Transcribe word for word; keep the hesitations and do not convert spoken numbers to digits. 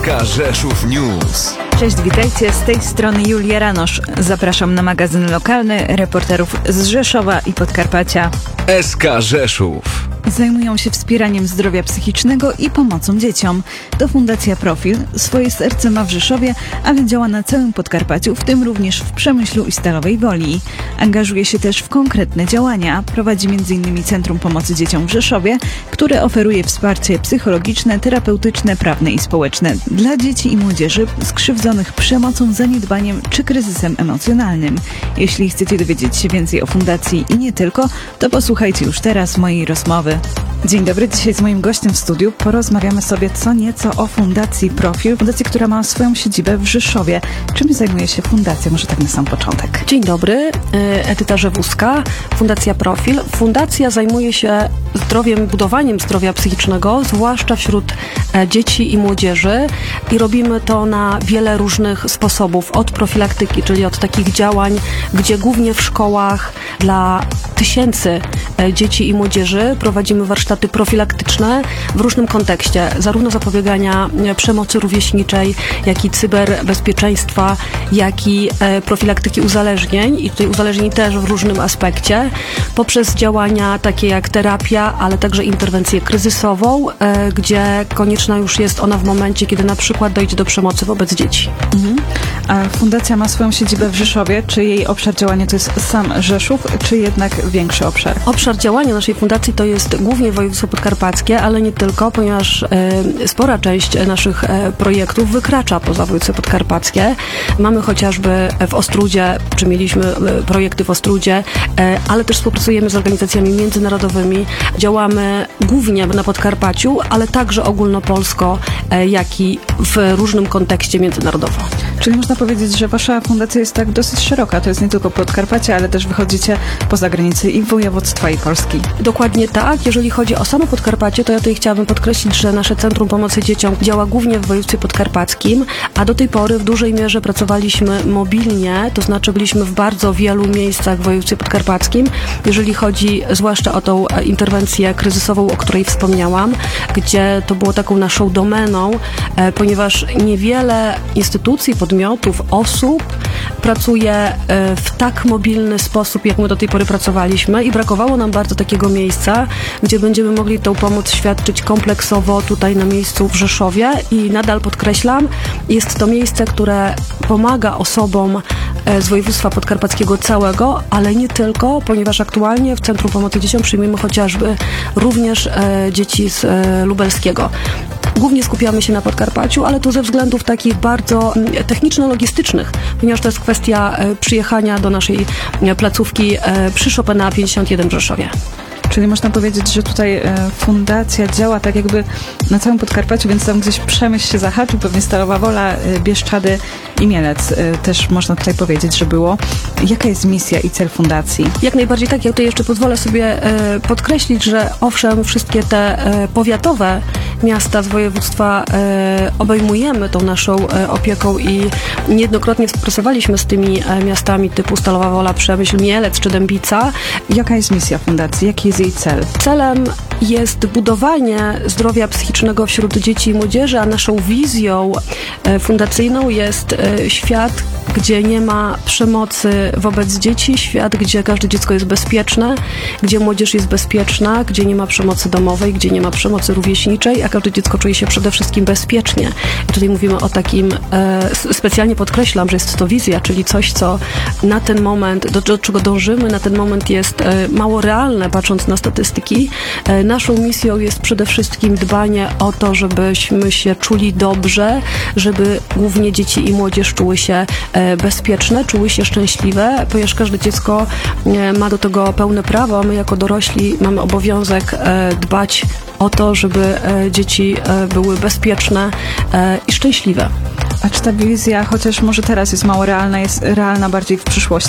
S K Rzeszów News. Cześć, witajcie, z tej strony Julia Ranosz. Zapraszam na magazyn lokalny reporterów z Rzeszowa i Podkarpacia. S K Rzeszów. Zajmują się wspieraniem zdrowia psychicznego i pomocą dzieciom. To Fundacja Profil. Swoje serce ma w Rzeszowie, ale działa na całym Podkarpaciu, w tym również w Przemyślu i Stalowej Woli. Angażuje się też w konkretne działania. Prowadzi między innymi Centrum Pomocy Dzieciom w Rzeszowie, które oferuje wsparcie psychologiczne, terapeutyczne, prawne i społeczne dla dzieci i młodzieży skrzywdzonych przemocą, zaniedbaniem czy kryzysem emocjonalnym. Jeśli chcecie dowiedzieć się więcej o fundacji i nie tylko, to posłuchajcie już teraz mojej rozmowy. Dzień dobry, dzisiaj z moim gościem w studiu porozmawiamy sobie co nieco o Fundacji Profil, fundacji, która ma swoją siedzibę w Rzeszowie. Czym zajmuje się fundacja? Może tak na sam początek. Dzień dobry, Edyta Rzewuska, Fundacja Profil. Fundacja zajmuje się zdrowiem, budowaniem zdrowia psychicznego, zwłaszcza wśród dzieci i młodzieży, i robimy to na wiele różnych sposobów, od profilaktyki, czyli od takich działań, gdzie głównie w szkołach dla tysięcy dzieci i młodzieży prowadzimy warsztaty profilaktyczne w różnym kontekście, zarówno zapobiegania przemocy rówieśniczej, jak i cyberbezpieczeństwa, jak i profilaktyki uzależnień, i tutaj uzależnień też w różnym aspekcie, poprzez działania takie jak terapia, ale także interwencję kryzysową, gdzie konieczna już jest ona w momencie, kiedy na przykład dojdzie do przemocy wobec dzieci. Mhm. A fundacja ma swoją siedzibę w Rzeszowie. Czy jej obszar działania to jest sam Rzeszów, czy jednak większy obszar? Obszar działania naszej fundacji to jest głównie województwo podkarpackie, ale nie tylko, ponieważ e, spora część naszych e, projektów wykracza poza województwo podkarpackie. Mamy chociażby w Ostródzie, czy mieliśmy e, projekty w Ostródzie, e, ale też współpracujemy z organizacjami międzynarodowymi. Działamy głównie na Podkarpaciu, ale także ogólnopolsko, e, jak i w różnym kontekście międzynarodowo. Czyli można powiedzieć, że wasza fundacja jest tak dosyć szeroka. To jest nie tylko Podkarpacie, ale też wychodzicie poza granice i województwa, i Polski. Dokładnie tak. Jeżeli chodzi o samo Podkarpacie, to ja tutaj chciałabym podkreślić, że nasze Centrum Pomocy Dzieciom działa głównie w województwie podkarpackim, a do tej pory w dużej mierze pracowaliśmy mobilnie, to znaczy byliśmy w bardzo wielu miejscach w województwie podkarpackim, jeżeli chodzi zwłaszcza o tą interwencję kryzysową, o której wspomniałam, gdzie to było taką naszą domeną, ponieważ niewiele instytucji, podmiotów, osób pracuje w tak mobilny sposób, jak my do tej pory pracowaliśmy, i brakowało nam bardzo takiego miejsca, gdzie będziemy mogli tą pomoc świadczyć kompleksowo tutaj na miejscu w Rzeszowie, i nadal podkreślam, jest to miejsce, które pomaga osobom z województwa podkarpackiego całego, ale nie tylko, ponieważ aktualnie w Centrum Pomocy Dzieciom przyjmujemy chociażby również e, dzieci z e, lubelskiego. Głównie skupiamy się na Podkarpaciu, ale to ze względów takich bardzo techniczno-logistycznych, ponieważ to jest kwestia e, przyjechania do naszej e, placówki e, przy Chopina pięćdziesiąt jeden w Rzeszowie. Czyli można powiedzieć, że tutaj e, fundacja działa tak jakby na całym Podkarpaciu, więc tam gdzieś Przemyśl się zahaczył, pewnie Stalowa Wola, e, Bieszczady i Mielec. E, też można tutaj powiedzieć, że było. Jaka jest misja i cel fundacji? Jak najbardziej tak. Ja tutaj jeszcze pozwolę sobie e, podkreślić, że owszem, wszystkie te e, powiatowe miasta z województwa e, obejmujemy tą naszą e, opieką i niejednokrotnie współpracowaliśmy z tymi e, miastami typu Stalowa Wola, Przemyśl, Mielec czy Dębica. Jaka jest misja fundacji? Jaki jest jej cel? Celem jest budowanie zdrowia psychicznego wśród dzieci i młodzieży, a naszą wizją e, fundacyjną jest e, świat, gdzie nie ma przemocy wobec dzieci, świat, gdzie każde dziecko jest bezpieczne, gdzie młodzież jest bezpieczna, gdzie nie ma przemocy domowej, gdzie nie ma przemocy rówieśniczej, a każde dziecko czuje się przede wszystkim bezpiecznie. I tutaj mówimy o takim, e, specjalnie podkreślam, że jest to wizja, czyli coś, co na ten moment, do, do czego dążymy, na ten moment jest e, mało realne, patrząc na statystyki. E, naszą misją jest przede wszystkim dbanie o to, żebyśmy się czuli dobrze, żeby głównie dzieci i młodzież czuły się e, bezpieczne, czuły się szczęśliwe, ponieważ każde dziecko e, ma do tego pełne prawo, a my jako dorośli mamy obowiązek e, dbać o to, żeby e, dzieci e, były bezpieczne e, i szczęśliwe. A czy ta wizja, chociaż może teraz jest mało realna, jest realna bardziej w przyszłości?